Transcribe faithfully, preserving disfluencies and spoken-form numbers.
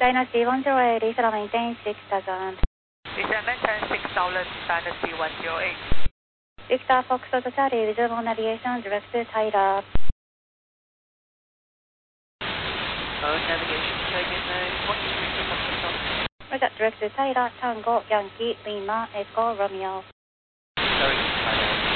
Dynasty one zero eight, Lisa maintain six thousand. Lisa maintain six thousand, Dynasty one zero eight. Victor Foxtrot Charlie, visual navigation, direct to Tyler. Uh, navigation taken, uh, one two three Foxtrot. Roger, direct to Tyler, Tango, Yankee, Lima, Echo, Romeo. Sorry, Tyler.